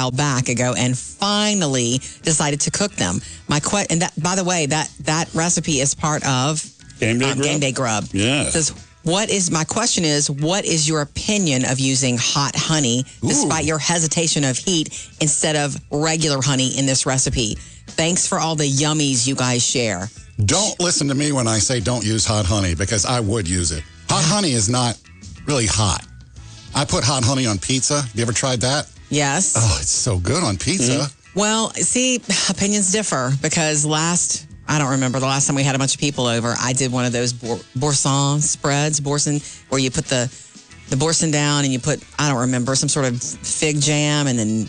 while back ago and finally decided to cook them. And that, by the way, that recipe is part of Game Day Grub. Yeah. It says, my question is, what is your opinion of using hot honey despite your hesitation of heat instead of regular honey in this recipe? Thanks for all the yummies you guys share. Don't listen to me when I say don't use hot honey, because I would use it. Hot honey is not really hot. I put hot honey on pizza. Have you ever tried that? Yes. Oh, it's so good on pizza. Mm-hmm. Well, see, opinions differ because I don't remember the last time we had a bunch of people over. I did one of those boursin spreads, where you put the boursin down and you put, I don't remember, some sort of fig jam and then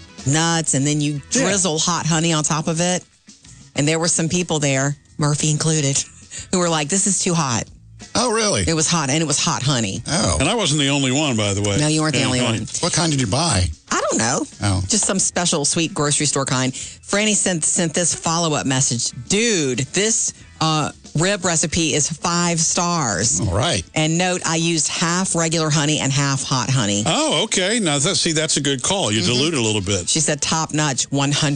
nuts, and then you drizzle hot honey on top of it. And there were some people there, Murphy included, who were like, this is too hot. Oh, really? It was hot, and it was hot honey. Oh. And I wasn't the only one, by the way. No, you weren't the only one. What kind did you buy? I don't know. Oh. Just some special sweet grocery store kind. Franny sent this follow-up message. Dude, this rib recipe is 5 stars. All right. And note, I used half regular honey and half hot honey. Oh, okay. Now, that's a good call. You dilute it a little bit. She said top-notch,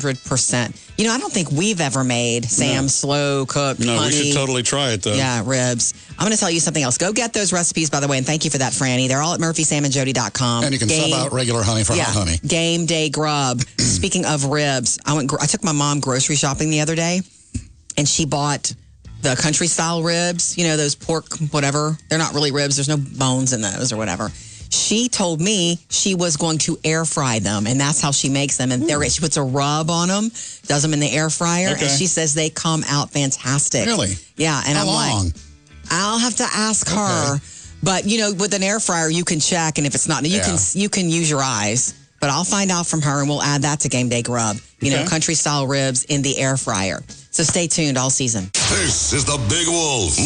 100%. You know, I don't think we've ever made Sam's slow-cooked honey. No, we should totally try it, though. Yeah, ribs. I'm going to tell you something else. Go get those recipes, by the way, and thank you for that, Franny. They're all at murphysamandjody.com. And you can sub out regular honey for hot honey. Game Day Grub. Speaking of ribs, I took my mom grocery shopping the other day, and she bought the country-style ribs, you know, those pork whatever. They're not really ribs. There's no bones in those or whatever. She told me she was going to air fry them, and that's how she makes them. And she puts a rub on them, does them in the air fryer, and she says they come out fantastic. Really? Yeah, and how I'm long? like, I'll have to ask her. But, you know, with an air fryer, you can check, and if it's not, you can use your eyes. But I'll find out from her, and we'll add that to Game Day Grub. You know, country-style ribs in the air fryer. So stay tuned all season. This is the Big Wolf